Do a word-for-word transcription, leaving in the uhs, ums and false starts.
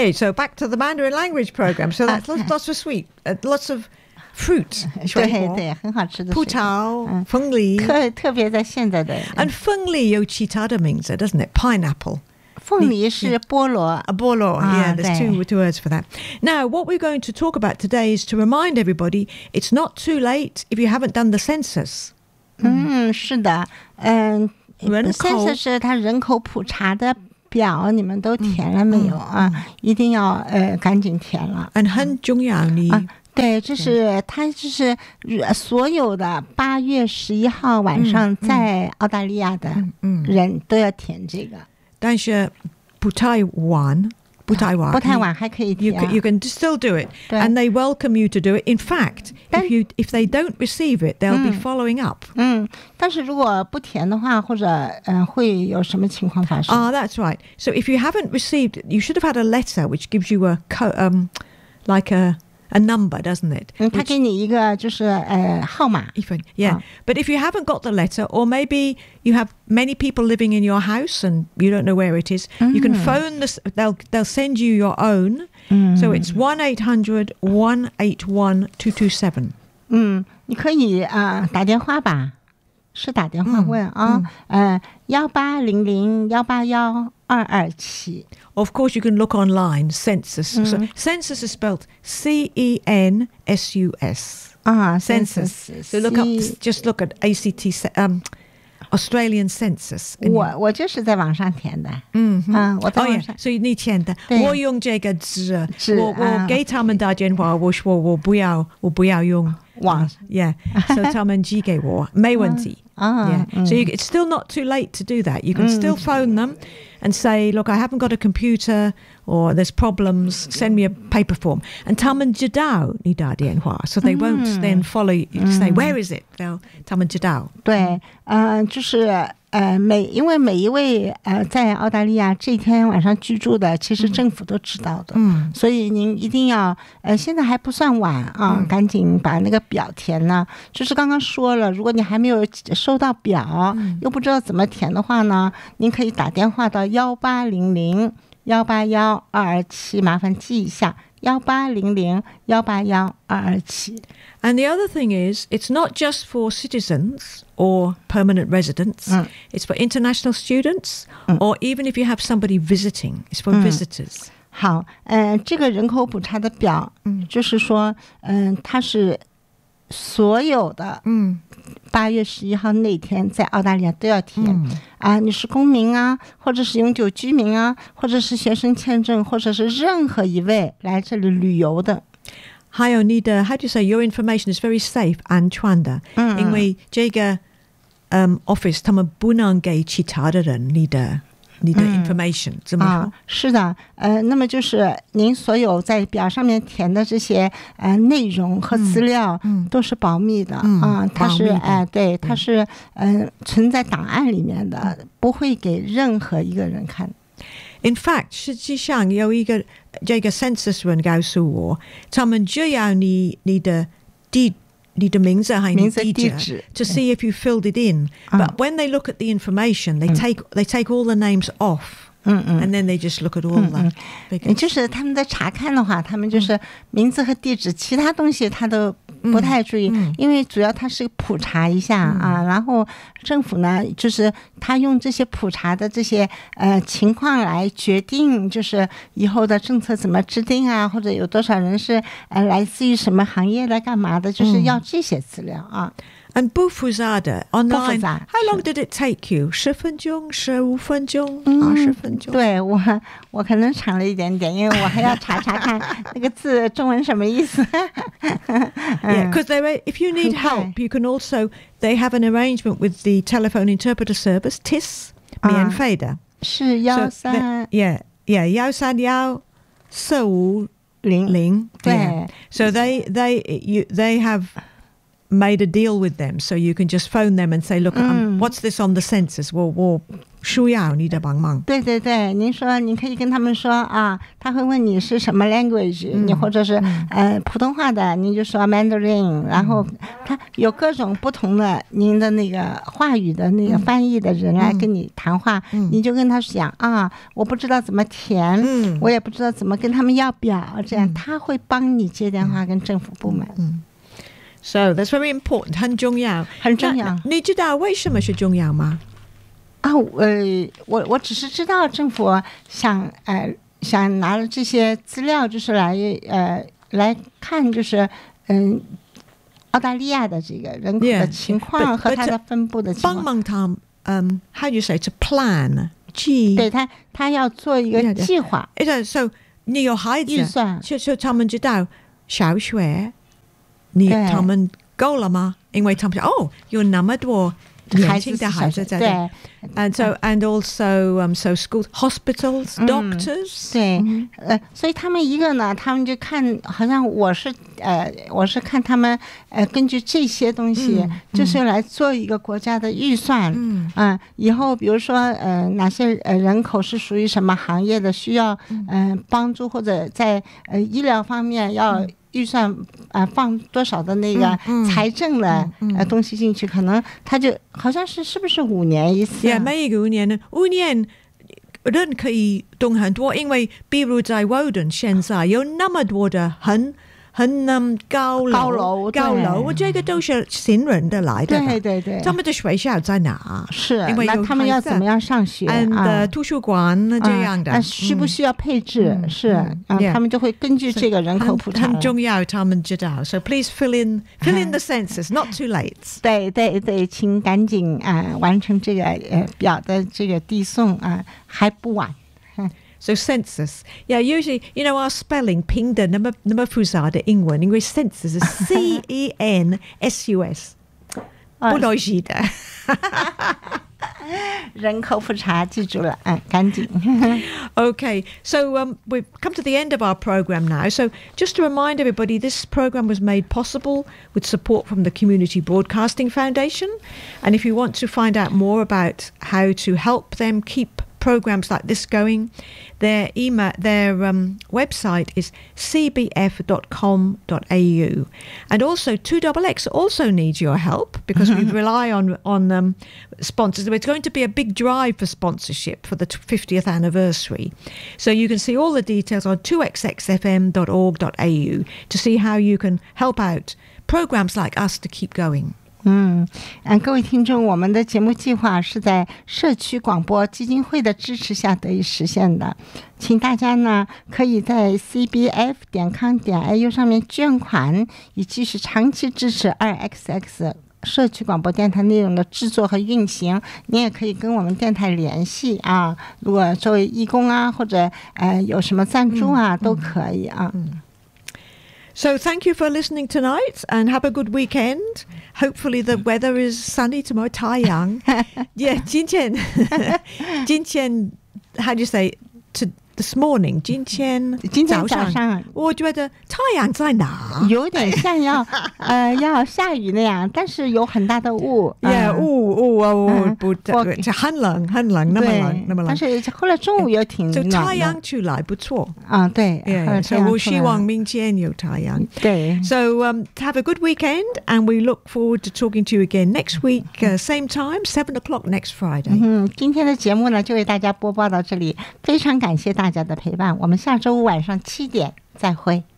Okay, so back to the Mandarin language program. So that's lots, lots of sweet, uh, lots of fruit. 对对，很好吃的葡萄、凤梨， 特特别在现在的。 And 凤梨有其他的名字 doesn't it? Pineapple. 凤梨是菠萝。 A 菠萝, yeah, there's two, two words for that. Now, what we're going to talk about today is to remind everybody it's not too late if you haven't done the census. 嗯，是的，嗯 ，census 是它人口普查的表，你们都填了没有啊？一定要呃赶紧填了。 And 很重要你。 对，这是它就是所有的八月十一号晚上在澳大利亚的人都要填这个。 但是不太晚，不太晚， 不太晚还可以填。 You can, you can still do it, and they welcome you to do it. In fact, if you if they don't receive it, they'll be following up. 嗯，但是如果不填的话，或者嗯会有什么情况发生？ Ah, that's right. So if you haven't received, you should have had a letter which gives you a co- um like a a number, doesn't it? 嗯，他给你一个就是呃号码。 Yeah, but if you haven't got the letter, or maybe you have many people living in your house and you don't know where it is, you can phone this. They'll they'll send you your own. So it's one eight hundred one eight one two two seven. 嗯，你可以啊、呃、打电话吧，是打电话问啊，呃幺八零零幺八幺二二七。 Of course, you can look online. Census. Mm. So census is spelled C E N S U S. Ah, census. So look up. Just look at A C T. Um, Australian census. 我我就是在网上填的。 嗯嗯，我在网上。 所以你填的。我用这个字，我我给他们打电话，我说我不要，我不要用网。 Yeah. So 他们寄给我，没问题。 Ah, yeah. So you, it's still not too late to do that. You can still phone them and say, look, I haven't got a computer or there's problems, send me a paper form. And 他们知道你打电话, so they won't then follow you to say, where is it? They'll 他们知道。 对，呃，就是呃每因为每一位呃在澳大利亚这天晚上居住的，其实政府都知道的，嗯，所以您一定要呃现在还不算晚啊，嗯、赶紧把那个表填了。就是刚刚说了，如果你还没有收到表，嗯、又不知道怎么填的话呢，您可以打电话到幺八零零幺八幺二二七，麻烦记一下。幺八零零幺八幺二二七。 And the other thing is, it's not just for citizens or permanent residents. Mm. It's for international students, mm. or even if you have somebody visiting, it's for、mm. visitors. 好，呃，这个人口普查的表，嗯，就是说，嗯、呃，它是所有的，嗯。八月十一号那天在澳大利亚都要填、嗯、啊，你是公民啊，或者是永久居民啊，或者是学生签证，或者是任何一位来这里旅游的。 还有你的 how do you say your information is very safe 安全的、嗯、因为这个、um, office 他们不能给其他的人你的你的 information、嗯、怎么说、啊、 是的，呃，那么就是您所有在表上面填的这些呃内容和资料都是保密的、嗯、啊，它是哎、呃、对，它是呃存在档案里面的、嗯，不会给任何一个人看。 In fact, 实际上有一个这个 census 人告诉我，他们只要你你的地。你的名字还有地址 to see if you filled it in. But when they look at the information, they take they take all the names off. 嗯嗯 and then they just look at all that. 嗯，就是他们在查看的话，他们就是名字和地址，其他东西他都不太注意，嗯、因为主要他是普查一下、嗯、啊，然后政府呢，就是他用这些普查的这些呃情况来决定，就是以后的政策怎么制定啊，或者有多少人是呃来自于什么行业来干嘛的，就是要这些资料啊。 And 不复杂的 online. How long did it take you? 十分钟、十五分钟、二十分钟。 对我，我可能长了一点点，因为我还要查查看那个字中文什么意思。 Yeah, because if you need help, you can also they have an arrangement with the telephone interpreter service T I S 免费的。 是幺三。 Yeah, yeah, 幺三幺四五零零。对。So they they you they have. made a deal with them, so you can just phone them and say, look, um, what's this on the census? 我我需要你的帮忙。 对对对，您说您可以跟他们说啊，他会问你是什么 language，、嗯、你或者是、嗯、呃普通话的，您就说 Mandarin，、嗯、然后他有各种不同的您的那个话语的那个翻译的人来跟你谈话，嗯、你就跟他讲啊，我不知道怎么填、嗯，我也不知道怎么跟他们要表，这样、嗯、他会帮你接电话跟政府部门。 嗯 So that's very important， 很重要， 很重要。 你知道为什么是重要吗？ 啊，呃，我我只是知道政府想呃想拿了这些资料，就是来呃来看，就是嗯、呃、澳大利亚的这个人口的情况和它的分布的情况。 帮忙他们，嗯 ，how do you say to plan？ 计对他他要做一个计划。 So 你有孩子， 预算， 就就他们知道小学，你他们够了吗？因为他们说哦，有那么多。年轻的孩子在这 ，and so and also um so schools, hospitals, doctors， 对，呃，所以他们一个呢，他们就看，好像我是呃，我是看他们呃，根据这些东西，就是来做一个国家的预算，嗯，啊，以后比如说呃，哪些呃人口是属于什么行业的，需要嗯帮助或者在呃医疗方面要。预算啊、呃，放多少的那个财政的、嗯嗯、呃东西进去，可能他就好像是是不是五年一次、啊？ Yeah， 每一个五年，五年人可以动很多，因为比如在Woden现在有那么多的很很嗯高楼高楼高楼，我这个都是新人的来的， 对对对， 他们的学校在哪？ 是，因为那他们要怎么样上学？ 嗯、啊，图书馆这样的， 啊，需不需要配置？嗯、是、嗯、啊， yeah. 他们就会根据这个人口普查， 很重要，他们知道。So please fill in fill in the census, not too late. 对对对，请赶紧啊完成这个呃表的这个递送啊，还不晚。 So census, yeah, usually, you know, our spelling, 拼的那么那么复杂的英文，因为 census is C E N S U S， 不容易的。 人口普查记住了，嗯，赶紧。 Okay, so um, we've come to the end of our program now. So just to remind everybody, this program was made possible with support from the Community Broadcasting Foundation. And if you want to find out more about how to help them keep programs like this going, their email, their um, website is c b f dot com dot a u, and also two X X also needs your help because we rely on on um, sponsors. It's going to be a big drive for sponsorship for the fiftieth anniversary, so you can see all the details on two x x f m dot org dot a u to see how you can help out programs like us to keep going. 嗯，嗯，各位听众，我们的节目计划是在社区广播基金会的支持下得以实现的，请大家呢可以在 c b f 点 com 点 a u 上面捐款，以继续长期支持 二 X X 社区广播电台内容的制作和运行。你也可以跟我们电台联系啊，如果作为义工啊，或者呃有什么赞助啊，嗯、都可以啊。嗯 So thank you for listening tonight and have a good weekend. Hopefully the weather is sunny tomorrow. 太阳 Yeah, 今天今天 how do you say to this morning 今天今天早上我觉得太阳在哪有点像要呃要下雨那样，但是有很大的雾 Yeah 雾雾雾不很冷很冷那么冷那么冷， 但是后来中午又挺冷的， 太阳出来不错啊， 对 Yeah, so 我希望明天有太阳， 对 So um, have a good weekend and we look forward to talking to you again next week, uh, same time, seven o'clock next Friday. 嗯，今天的节目呢就为大家播报到这里，非常感谢大家的陪伴，我们下周五晚上七点再会。